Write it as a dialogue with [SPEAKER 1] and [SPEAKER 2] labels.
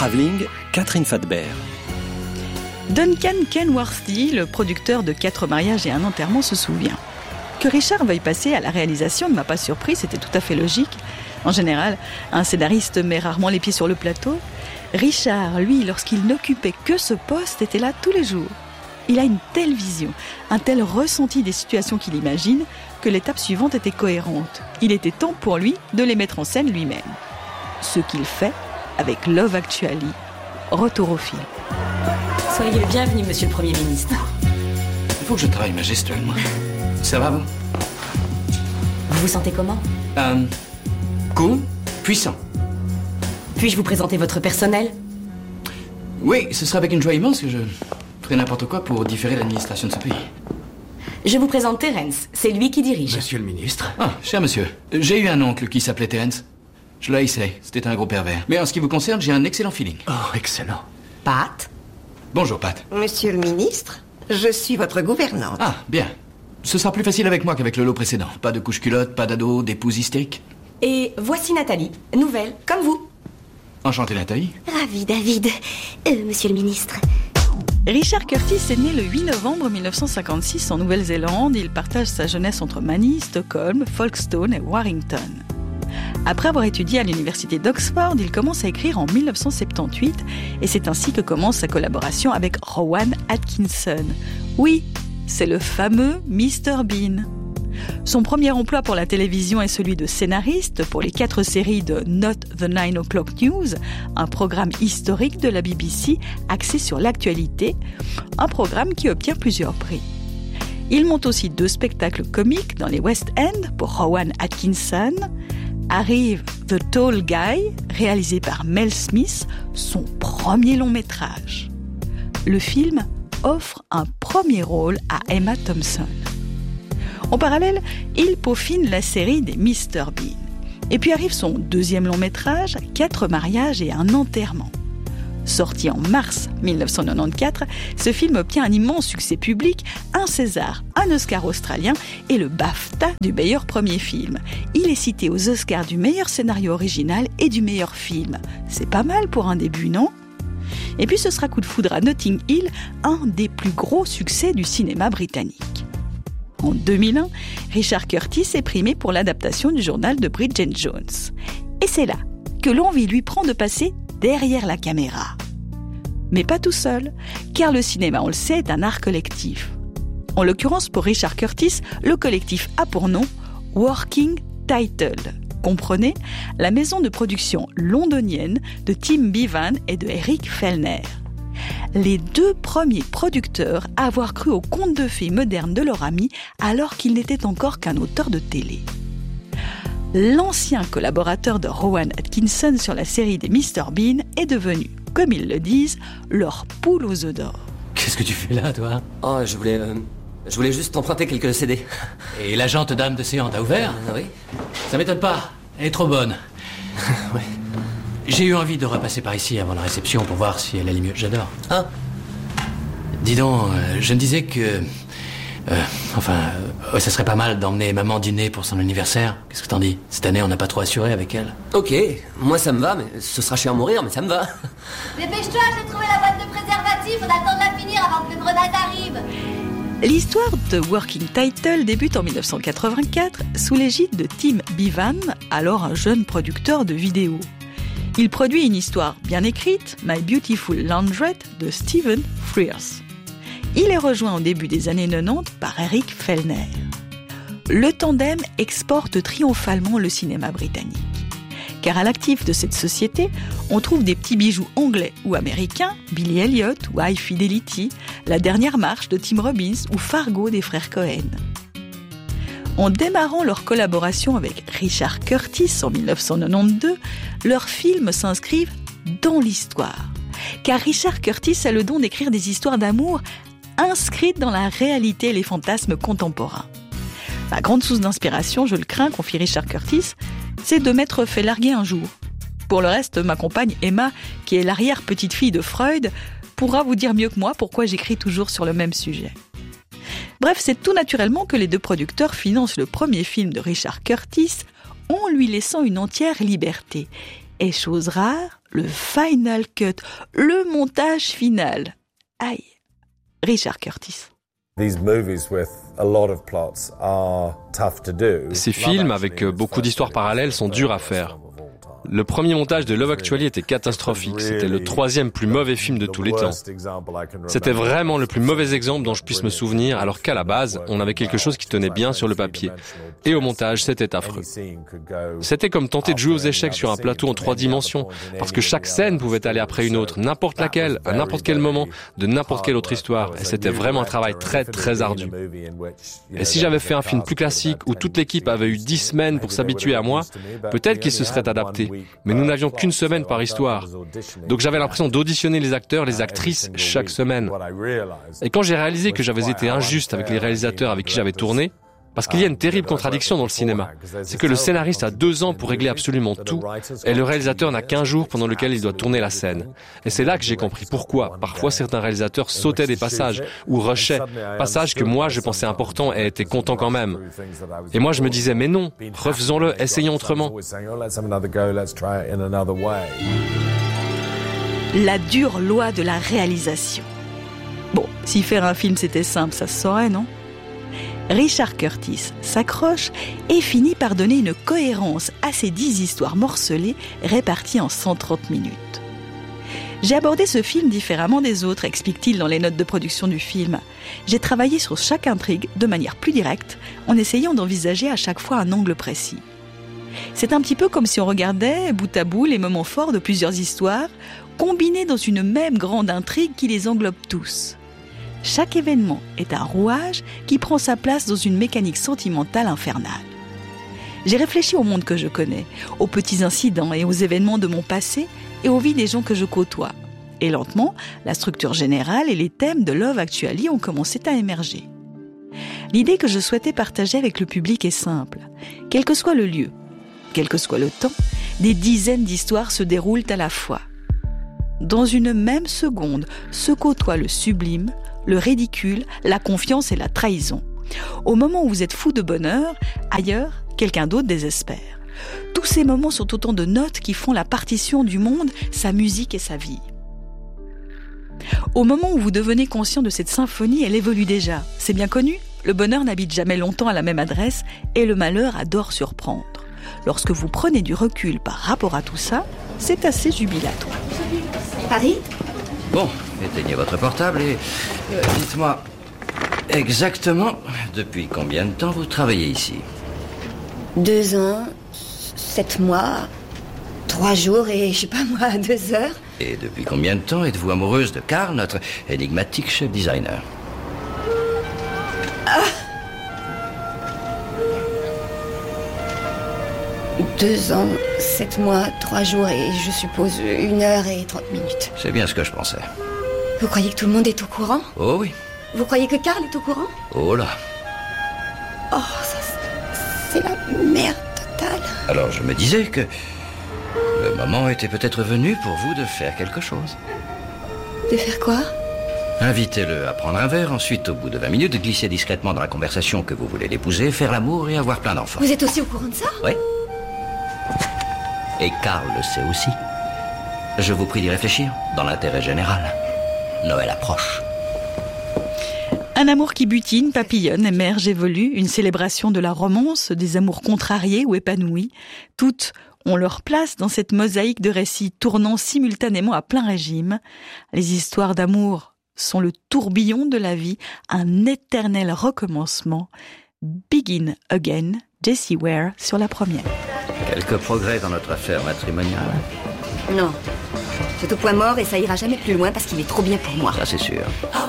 [SPEAKER 1] Travelling, Catherine Fadbert.
[SPEAKER 2] Duncan Kenworthy, le producteur de 4 mariages et un enterrement, se souvient. Que Richard veuille passer à la réalisation ne m'a pas surpris, c'était tout à fait logique. En général, un scénariste met rarement les pieds sur le plateau. Richard, lui, lorsqu'il n'occupait que ce poste, était là tous les jours. Il a une telle vision, un tel ressenti des situations qu'il imagine, que l'étape suivante était cohérente. Il était temps pour lui de les mettre en scène lui-même. Ce qu'il fait avec Love Actually. Retour au film.
[SPEAKER 3] Soyez le bienvenu, monsieur le Premier ministre.
[SPEAKER 4] Il faut que je travaille ma gestuelle, moi. Ça va, vous?
[SPEAKER 3] Vous vous sentez comment?
[SPEAKER 4] Cool, puissant.
[SPEAKER 3] Puis-je vous présenter votre personnel?
[SPEAKER 4] Oui, ce sera avec une joie immense que je ferai n'importe quoi pour différer l'administration de ce pays.
[SPEAKER 3] Je vous présente Terence, c'est lui qui dirige.
[SPEAKER 5] Monsieur le ministre.
[SPEAKER 4] Ah, cher monsieur, j'ai eu un oncle qui s'appelait Terence. Je l'haïssais, c'était un gros pervers. Mais en ce qui vous concerne, j'ai un excellent feeling.
[SPEAKER 5] Oh, excellent.
[SPEAKER 3] Pat?
[SPEAKER 4] Bonjour, Pat.
[SPEAKER 6] Monsieur le ministre, je suis votre gouvernante.
[SPEAKER 4] Ah, bien. Ce sera plus facile avec moi qu'avec le lot précédent. Pas de couche-culotte, pas d'ado, d'épouse hystérique.
[SPEAKER 3] Et voici Nathalie, nouvelle, comme vous.
[SPEAKER 4] Enchanté, Nathalie.
[SPEAKER 7] Ravi, David. Monsieur le ministre.
[SPEAKER 2] Richard Curtis est né le 8 novembre 1956 en Nouvelle-Zélande. Il partage sa jeunesse entre Manille, Stockholm, Folkestone et Warrington. Après avoir étudié à l'université d'Oxford, il commence à écrire en 1978 et c'est ainsi que commence sa collaboration avec Rowan Atkinson. Oui, c'est le fameux Mr Bean. Son premier emploi pour la télévision est celui de scénariste pour les 4 séries de Not the 9 O'Clock News, un programme historique de la BBC axé sur l'actualité, un programme qui obtient plusieurs prix. Il monte aussi 2 spectacles comiques dans les West End pour Rowan Atkinson. Arrive The Tall Guy, réalisé par Mel Smith, son premier long métrage. Le film offre un premier rôle à Emma Thompson. En parallèle, il peaufine la série des Mr Bean. Et puis arrive son 2e long métrage, 4 mariages et un enterrement. Sorti en mars 1994, ce film obtient un immense succès public, un César, un Oscar australien et le BAFTA du meilleur premier film. Il est cité aux Oscars du meilleur scénario original et du meilleur film. C'est pas mal pour un début, non? Et puis ce sera coup de foudre à Notting Hill, un des plus gros succès du cinéma britannique. En 2001, Richard Curtis est primé pour l'adaptation du journal de Bridget Jones. Et c'est là que l'envie lui prend de passer derrière la caméra. Mais pas tout seul, car le cinéma, on le sait, est un art collectif. En l'occurrence, pour Richard Curtis, le collectif a pour nom Working Title. Comprenez, la maison de production londonienne de Tim Bevan et de Eric Fellner. Les 2 premiers producteurs à avoir cru aux contes de fées modernes de leur ami alors qu'il n'était encore qu'un auteur de télé. L'ancien collaborateur de Rowan Atkinson sur la série des Mr Bean est devenu, comme ils le disent, leur poule aux œufs d'or.
[SPEAKER 8] Qu'est-ce que tu fais là, toi?
[SPEAKER 9] Oh, je voulais juste emprunter quelques CD.
[SPEAKER 8] Et l'agente dame de Séant t'a ouvert?
[SPEAKER 9] Oui.
[SPEAKER 8] Ça m'étonne pas, elle est trop bonne.
[SPEAKER 9] Ouais.
[SPEAKER 8] J'ai eu envie de repasser par ici avant la réception pour voir si elle allait mieux. J'adore.
[SPEAKER 9] Ah.
[SPEAKER 8] Dis donc, je me disais que... ça serait pas mal d'emmener maman dîner pour son anniversaire. Qu'est-ce que t'en dis? Cette année, on n'a pas trop assuré avec elle.
[SPEAKER 9] Ok, moi ça me va, mais ce sera chiant à mourir, mais ça me va.
[SPEAKER 7] Dépêche-toi, j'ai trouvé la boîte de préservatifs, on attend de la finir avant que le grenade arrive.
[SPEAKER 2] L'histoire de Working Title débute en 1984 sous l'égide de Tim Bevan, alors un jeune producteur de vidéos. Il produit une histoire bien écrite, My Beautiful Laundrette, de Stephen Frears. Il est rejoint au début des années 90 par Eric Fellner. Le tandem exporte triomphalement le cinéma britannique. Car à l'actif de cette société, on trouve des petits bijoux anglais ou américains, Billy Elliot ou High Fidelity, La Dernière Marche de Tim Robbins ou Fargo des frères Cohen. En démarrant leur collaboration avec Richard Curtis en 1992, leurs films s'inscrivent dans l'histoire. Car Richard Curtis a le don d'écrire des histoires d'amour inscrites dans la réalité et les fantasmes contemporains. La grande source d'inspiration, je le crains, confie Richard Curtis, c'est de m'être fait larguer un jour. Pour le reste, ma compagne Emma, qui est l'arrière-petite-fille de Freud, pourra vous dire mieux que moi pourquoi j'écris toujours sur le même sujet. Bref, c'est tout naturellement que les 2 producteurs financent le premier film de Richard Curtis en lui laissant une entière liberté. Et chose rare, le final cut, le montage final. Aïe. Richard Curtis.
[SPEAKER 5] Ces films avec beaucoup d'histoires parallèles sont durs à faire. Le premier montage de Love Actually était catastrophique. C'était le 3e plus mauvais film de tous les temps. C'était vraiment le plus mauvais exemple dont je puisse me souvenir, alors qu'à la base, on avait quelque chose qui tenait bien sur le papier. Et au montage, c'était affreux. C'était comme tenter de jouer aux échecs sur un plateau en 3 dimensions, parce que chaque scène pouvait aller après une autre, n'importe laquelle, à n'importe quel moment, de n'importe quelle autre histoire. Et c'était vraiment un travail très, très ardu. Et si j'avais fait un film plus classique, où toute l'équipe avait eu 10 semaines pour s'habituer à moi, peut-être qu'il se serait adapté. Mais nous n'avions qu'une semaine par histoire. Donc j'avais l'impression d'auditionner les acteurs, les actrices chaque semaine. Et quand j'ai réalisé que j'avais été injuste avec les réalisateurs avec qui j'avais tourné, parce qu'il y a une terrible contradiction dans le cinéma, c'est que le scénariste a 2 ans pour régler absolument tout, et le réalisateur n'a qu'1 jour pendant lequel il doit tourner la scène. Et c'est là que j'ai compris pourquoi, parfois certains réalisateurs sautaient des passages, ou rushaient, passages que moi je pensais importants et étaient contents quand même. Et moi je me disais, mais non, refaisons-le, essayons autrement.
[SPEAKER 2] La dure loi de la réalisation. Bon, si faire un film c'était simple, ça se saurait, non ? Richard Curtis s'accroche et finit par donner une cohérence à ces 10 histoires morcelées réparties en 130 minutes. J'ai abordé ce film différemment des autres, explique-t-il dans les notes de production du film. J'ai travaillé sur chaque intrigue de manière plus directe, en essayant d'envisager à chaque fois un angle précis. C'est un petit peu comme si on regardait bout à bout les moments forts de plusieurs histoires, combinés dans une même grande intrigue qui les englobe tous. Chaque événement est un rouage qui prend sa place dans une mécanique sentimentale infernale. J'ai réfléchi au monde que je connais, aux petits incidents et aux événements de mon passé et aux vies des gens que je côtoie. Et lentement, la structure générale et les thèmes de Love Actually ont commencé à émerger. L'idée que je souhaitais partager avec le public est simple. Quel que soit le lieu, quel que soit le temps, des dizaines d'histoires se déroulent à la fois. Dans une même seconde se côtoient le sublime, le ridicule, la confiance et la trahison. Au moment où vous êtes fou de bonheur, ailleurs, quelqu'un d'autre désespère. Tous ces moments sont autant de notes qui font la partition du monde, sa musique et sa vie. Au moment où vous devenez conscient de cette symphonie, elle évolue déjà. C'est bien connu, le bonheur n'habite jamais longtemps à la même adresse et le malheur adore surprendre. Lorsque vous prenez du recul par rapport à tout ça, c'est assez jubilatoire.
[SPEAKER 3] Paris ?
[SPEAKER 10] Bon, éteignez votre portable et dites-moi exactement depuis combien de temps vous travaillez ici ?
[SPEAKER 3] 2 ans, 7 mois, 3 jours et je sais pas moi, 2 heures.
[SPEAKER 10] Et depuis combien de temps êtes-vous amoureuse de Carl, notre énigmatique chef designer ?
[SPEAKER 3] 2 ans, 7 mois, 3 jours et je suppose 1 heure et 30 minutes.
[SPEAKER 10] C'est bien ce que je pensais.
[SPEAKER 3] Vous croyez que tout le monde est au courant ?
[SPEAKER 10] Oh oui.
[SPEAKER 3] Vous croyez que Carl est au courant ?
[SPEAKER 10] Oh là.
[SPEAKER 3] Oh, ça, c'est la merde totale.
[SPEAKER 10] Alors je me disais que le moment était peut-être venu pour vous de faire quelque chose.
[SPEAKER 3] De faire quoi ?
[SPEAKER 10] Invitez-le à prendre un verre, ensuite au bout de 20 minutes, glisser discrètement dans la conversation que vous voulez l'épouser, faire l'amour et avoir plein d'enfants.
[SPEAKER 3] Vous êtes aussi au courant de ça ?
[SPEAKER 10] Oui. Et Carl le sait aussi. Je vous prie d'y réfléchir, dans l'intérêt général. Noël approche.
[SPEAKER 2] Un amour qui butine, papillonne, émerge, évolue, une célébration de la romance, des amours contrariés ou épanouis. Toutes ont leur place dans cette mosaïque de récits tournant simultanément à plein régime. Les histoires d'amour sont le tourbillon de la vie, un éternel recommencement. Begin Again, Jessie Ware sur La Première.
[SPEAKER 10] Quelques progrès dans notre affaire matrimoniale ?
[SPEAKER 3] Non. C'est au point mort et ça ira jamais plus loin parce qu'il est trop bien pour moi.
[SPEAKER 10] Ça c'est sûr.